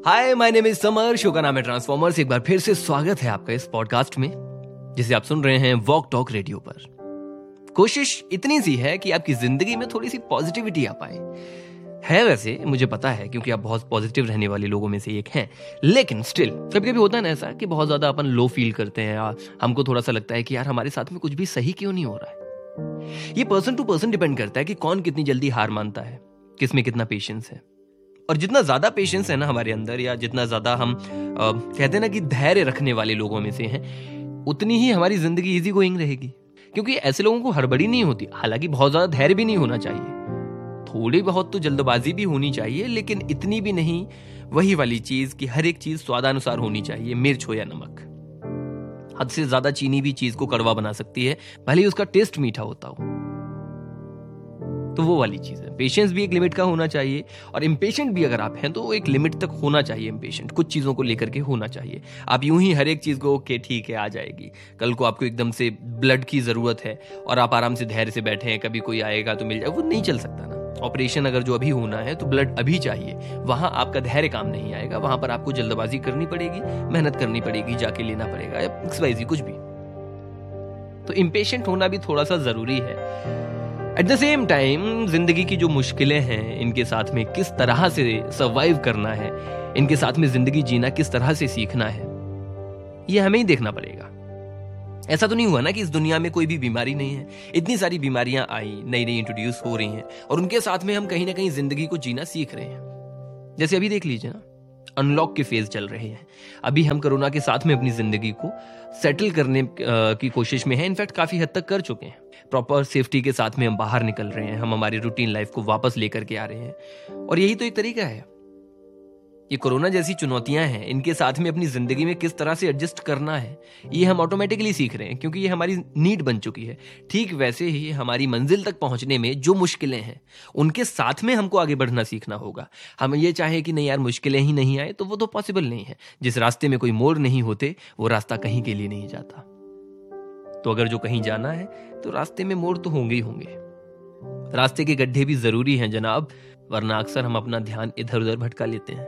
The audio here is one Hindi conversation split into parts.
Hi, my name is summer. Show का नाम है ट्रांसफॉर्मर्स। एक बार फिर से स्वागत है आपका इस पॉडकास्ट में, जिसे आप सुन रहे हैं वॉक टॉक रेडियो पर। कोशिश इतनी सी है कि आपकी जिंदगी में थोड़ी सी पॉजिटिविटी आ पाए। है वैसे मुझे पता है, क्योंकि आप बहुत पॉजिटिव रहने वाले लोगों में से एक हैं, लेकिन स्टिल कभी कभी होता है ना ऐसा कि बहुत ज्यादा अपन लो फील करते हैं या हमको थोड़ा सा लगता है कि यार हमारे साथ में कुछ भी सही क्यों नहीं हो रहा है। ये पर्सन टू पर्सन डिपेंड करता है कि कौन कितनी जल्दी हार मानता है, किसमें कितना पेशेंस है। और जितना ज्यादा पेशेंस है ना हमारे अंदर, या जितना ज्यादा हम कहते हैं ना कि धैर्य रखने वाले लोगों में से हैं, उतनी ही हमारी जिंदगी इजी गोइंग रहेगी। क्योंकि ऐसे लोगों को हड़बड़ी नहीं होती। हालांकि बहुत ज्यादा धैर्य भी नहीं होना चाहिए, थोड़ी बहुत तो जल्दबाजी भी होनी चाहिए, लेकिन इतनी भी नहीं। वही वाली चीज कि हर एक चीज स्वादानुसार होनी चाहिए, मिर्च हो या नमक। हद से ज्यादा चीनी भी चीज को कड़वा बना सकती है, भले ही उसका टेस्ट मीठा होता हो। तो वो वाली चीज है। पेशेंस भी एक लिमिट का होना चाहिए, और इम्पेशेंट भी अगर आप हैं तो एक लिमिट तक होना चाहिए। इम्पेशेंट कुछ चीजों को लेकर के होना चाहिए। आप यूं ही हर एक चीज को ओके ठीक है आ जाएगी, कल को आपको एकदम से ब्लड की जरूरत है और आप आराम से धैर्य से बैठे हैं, कभी कोई आएगा तो मिल जाए, वो नहीं चल सकता ना। ऑपरेशन अगर जो अभी होना है तो ब्लड अभी चाहिए, वहां आपका धैर्य काम नहीं आएगा। वहां पर आपको जल्दबाजी करनी पड़ेगी, मेहनत करनी पड़ेगी, जाके लेना पड़ेगा या XYZ कुछ भी। तो इम्पेशेंट होना भी थोड़ा सा जरूरी है। एट द सेम टाइम जिंदगी की जो मुश्किलें हैं, इनके साथ में किस तरह से सर्वाइव करना है, इनके साथ में जिंदगी जीना किस तरह से सीखना है, ये हमें ही देखना पड़ेगा। ऐसा तो नहीं हुआ ना कि इस दुनिया में कोई भी बीमारी नहीं है। इतनी सारी बीमारियां आई, नई नई इंट्रोड्यूस हो रही हैं, और उनके साथ में हम कहीं ना कहीं जिंदगी को जीना सीख रहे हैं। जैसे अभी देख लीजिए ना, अनलॉक के फेज चल रहे हैं। अभी हम कोरोना के साथ में अपनी जिंदगी को सेटल करने की कोशिश में हैं। इनफैक्ट काफी हद तक कर चुके हैं। प्रॉपर सेफ्टी के साथ में हम बाहर निकल रहे हैं, हम हमारी रूटीन लाइफ को वापस लेकर के आ रहे हैं। और यही तो एक तरीका है। ये कोरोना जैसी चुनौतियां हैं, इनके साथ में अपनी जिंदगी में किस तरह से एडजस्ट करना है, ये हम ऑटोमेटिकली सीख रहे हैं, क्योंकि ये हमारी नीड बन चुकी है। ठीक वैसे ही हमारी मंजिल तक पहुंचने में जो मुश्किलें हैं, उनके साथ में हमको आगे बढ़ना सीखना होगा। हम ये चाहे कि नहीं यार मुश्किलें ही नहीं आए, तो वो तो पॉसिबल नहीं है। जिस रास्ते में कोई मोड़ नहीं होते, वो रास्ता कहीं के लिए नहीं जाता। तो अगर जो कहीं जाना है तो रास्ते में मोड़ तो होंगे ही होंगे। रास्ते के गड्ढे भी जरूरी हैं जनाब, वरना अक्सर हम अपना ध्यान इधर उधर भटका लेते हैं।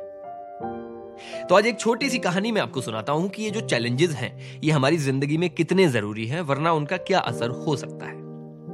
तो आज एक छोटी सी कहानी मैं आपको सुनाता हूं कि ये जो चैलेंजेस हैं, ये हमारी जिंदगी में कितने जरूरी हैं, वरना उनका क्या असर हो सकता है।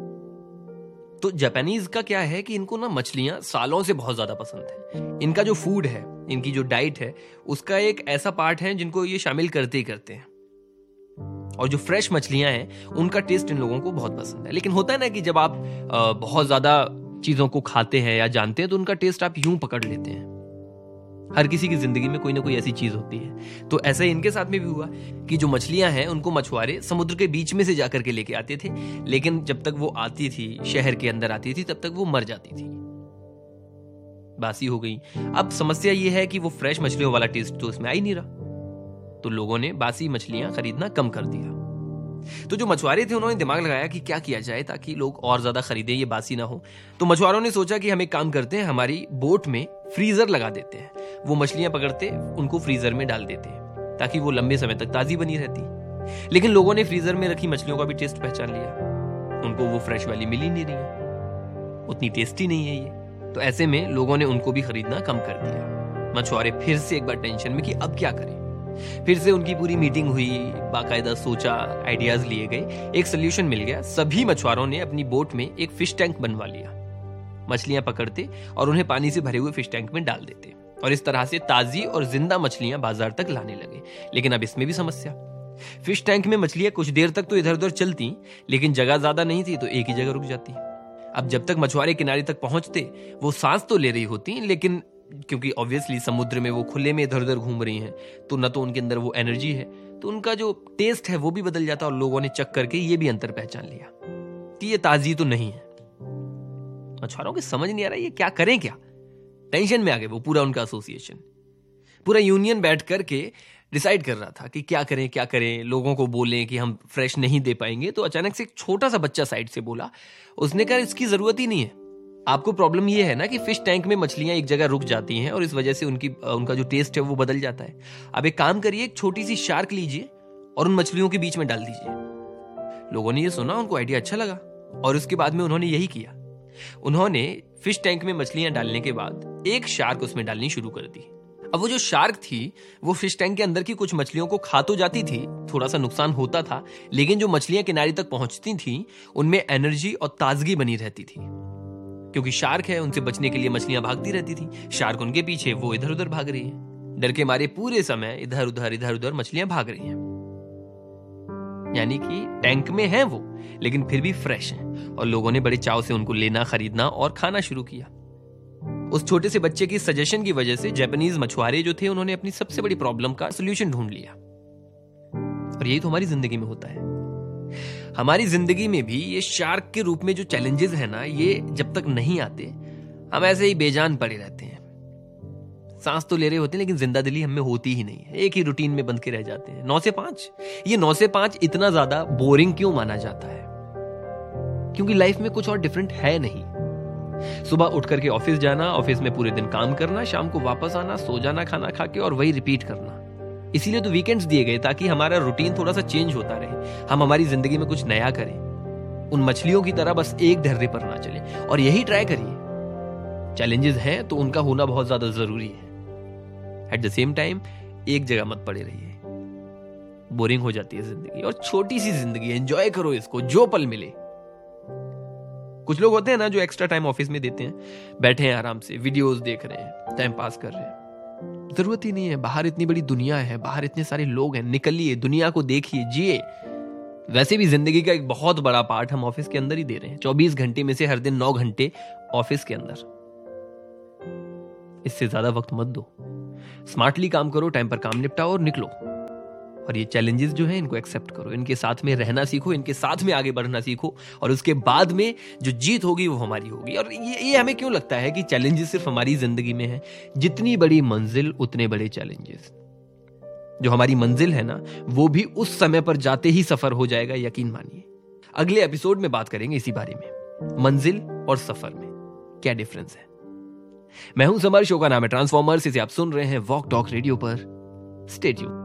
तो जापानीज का क्या है कि इनको ना मछलियां सालों से बहुत ज्यादा पसंद है। इनका जो फूड है, इनकी जो डाइट है, उसका एक ऐसा पार्ट है जिनको ये शामिल करते ही करते हैं। और जो फ्रेश मछलियां हैं, उनका टेस्ट इन लोगों को बहुत पसंद है। लेकिन होता है ना कि जब आप बहुत ज्यादा चीजों को खाते हैं या जानते हैं, तो उनका टेस्ट आप यूं पकड़ लेते हैं। हर किसी की जिंदगी में कोई ना कोई ऐसी चीज होती है। तो ऐसा ही इनके साथ में भी हुआ कि जो मछलियां हैं, उनको मछुआरे समुद्र के बीच में से जाकर के लेके आते थे। लेकिन जब तक वो आती थी, शहर के अंदर आती थी, तब तक वो मर जाती थी, बासी हो गई। अब समस्या ये है कि वो फ्रेश मछलियों वाला टेस्ट तो उसमें आ ही नहीं रहा। तो लोगों ने बासी मछलियां खरीदना कम कर दिया। तो जो मछुआरे थे, उन्होंने दिमाग लगाया कि क्या किया जाए ताकि लोग और ज्यादा खरीदें, ये बासी ना हो। तो मछुआरों ने सोचा कि हम एक काम करते हैं, हमारी बोट में फ्रीजर लगा देते हैं। वो मछलियां पकड़ते, उनको फ्रीजर में डाल देते, ताकि वो लंबे समय तक ताजी बनी रहती। लेकिन लोगों ने फ्रीजर में रखी मछलियों का भी टेस्ट पहचान लिया। उनको वो फ्रेश वाली मिल ही नहीं रही है, उतनी टेस्टी नहीं है ये। तो ऐसे में लोगों ने उनको भी खरीदना कम कर दिया। मछुआरे फिर से एक बार टेंशन में कि अब क्या करें। फिर से उनकी पूरी मीटिंग हुई, बाकायदा सोचा, आइडियाज लिए गए, एक सोल्यूशन मिल गया। सभी मछुआरों ने अपनी बोट में एक फिश टैंक बनवा लिया। मछलियां पकड़ते और उन्हें पानी से भरे हुए फिश टैंक में डाल देते, और इस तरह से ताजी और जिंदा मछलियां बाजार तक लाने लगे। लेकिन अब इसमें भी समस्या। फिश टैंक में मछलियां कुछ देर तक तो इधर उधर चलती, लेकिन जगह ज्यादा नहीं थी, तो एक ही जगह रुक जाती। अब जब तक मछुआरे किनारे तक पहुंचते, वो सांस तो ले रही होती, लेकिन क्योंकि ऑब्वियसली समुद्र में वो खुले में इधर उधर घूम रही हैं, तो न तो उनके अंदर वो एनर्जी है, तो उनका जो टेस्ट है वो भी बदल जाता। और लोगों ने चख करके ये भी अंतर पहचान लिया कि ये ताजी तो नहीं है। मछुआरों को समझ नहीं आ रहा ये क्या करें क्या। टेंशन में आ गए वो। पूरा उनका एसोसिएशन, पूरा यूनियन बैठ करके डिसाइड कर रहा था कि क्या करें। लोगों को बोलें कि हम फ्रेश नहीं दे पाएंगे। तो अचानक से एक छोटा सा बच्चा साइड से बोला। उसने कहा इसकी जरूरत ही नहीं है। आपको प्रॉब्लम यह है ना कि फिश टैंक में मछलियां एक जगह रुक जाती हैं, और इस वजह से उनका जो टेस्ट है वो बदल जाता है। अब एक काम करिए, एक छोटी सी शार्क लीजिए और उन मछलियों के बीच में डाल दीजिए। लोगों ने ये सुना, उनको आइडिया अच्छा लगा, और उसके बाद में उन्होंने यही किया। उन्होंने फिश टैंक में मछलियां डालने के बाद एक शार्क उसमें डालनी शुरू कर दी। अब वो जो शार्क थी वो फिश टैंक के अंदर की कुछ मछलियों को खा तो जाती थी, थोड़ा सा नुकसान होता था, लेकिन जो मछलियां किनारे तक पहुंचती थी उनमें एनर्जी और ताजगी बनी रहती थी। क्योंकि शार्क है, उनसे बचने के लिए मछलियां भागती रहती थी। शार्क उनके पीछे, वो इधर उधर भाग रही है। डर के मारे पूरे समय इधर उधर मछलियां भाग रही हैं। यानी कि टैंक में हैं वो, लेकिन फिर भी फ्रेश हैं और लोगों ने बड़े चाव से उनको लेना, खरीदना और खाना शुरू किया। उस छोटे से बच्चे की सजेशन की वजह से जापानीज मछुआरे जो थे उन्होंने अपनी सबसे बड़ी प्रॉब्लम का सॉल्यूशन ढूंढ लिया। और यही तो हमारी जिंदगी में होता है। हमारी जिंदगी में भी ये शार्क के रूप में जो चैलेंजेस है ना, ये जब तक नहीं आते हम ऐसे ही बेजान पड़े रहते हैं। सांस तो ले रहे होते हैं लेकिन जिंदा दिली हमें होती ही नहीं है। एक ही रूटीन में बंध के रह जाते हैं। 9 से 5, ये 9 से 5 इतना ज्यादा बोरिंग क्यों माना जाता है? क्योंकि लाइफ में कुछ और डिफरेंट है नहीं। सुबह उठ करके ऑफिस जाना, ऑफिस में पूरे दिन काम करना, शाम को वापस आना, सो जाना खाना खा के और वही रिपीट करना। इसीलिए तो वीकेंड्स दिए गए ताकि हमारा रूटीन थोड़ा सा चेंज होता रहे, हम हमारी जिंदगी में कुछ नया करें। उन मछलियों की तरह बस एक ढर्रे पर ना चले और यही ट्राई करिए। चैलेंजेस हैं तो उनका होना बहुत ज्यादा जरूरी है। एट द सेम टाइम एक जगह मत पड़े रहिए, बोरिंग हो जाती है जिंदगी। और छोटी सी जिंदगी, एंजॉय करो इसको, जो पल मिले। कुछ लोग होते हैं ना जो एक्स्ट्रा टाइम ऑफिस में देते हैं, बैठे हैं आराम से, वीडियोस देख रहे हैं, टाइम पास कर रहे हैं। जरूरत ही नहीं है, बाहर इतनी बड़ी दुनिया है, बाहर इतने सारे लोग हैं, निकलिए, दुनिया को देखिए, जिए। वैसे भी जिंदगी का एक बहुत बड़ा पार्ट हम ऑफिस के अंदर ही दे रहे हैं। 24 घंटे में से हर दिन 9 घंटे ऑफिस के अंदर। इससे ज्यादा वक्त मत दो। स्मार्टली काम करो, टाइम पर काम निपटाओ और निकलो। और ये चैलेंजेस जो हैं इनको एक्सेप्ट करो, इनके साथ में रहना सीखो, इनके साथ में आगे बढ़ना सीखो। और उसके बाद में जो जीत होगी वो हमारी होगी। और ये हमें क्यों लगता है कि चैलेंजेस सिर्फ हमारी जिंदगी में है? जितनी बड़ी मंजिल उतने बड़े चैलेंजेस। जो हमारी मंजिल है ना, वो भी उस समय पर जाते ही सफर हो जाएगा, यकीन मानिए। अगले एपिसोड में बात करेंगे इसी बारे में, मंजिल और सफर में क्या डिफरेंस है। मैं हूं समर, शो का नाम है ट्रांसफॉर्मर्स। इसे आप सुन रहे हैं वॉक टॉक रेडियो पर। Stay tuned.